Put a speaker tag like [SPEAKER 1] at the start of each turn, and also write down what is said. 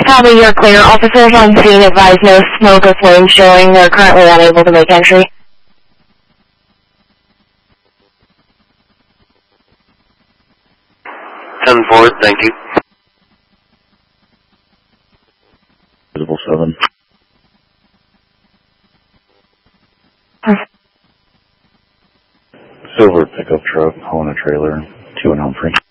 [SPEAKER 1] Copy, you're clear. Officers on scene advise no smoke or flames showing. They're currently unable to make entry.
[SPEAKER 2] 10-4, thank you.
[SPEAKER 3] Visible 7. Silver pickup truck hauling a trailer, 2 and Humphrey.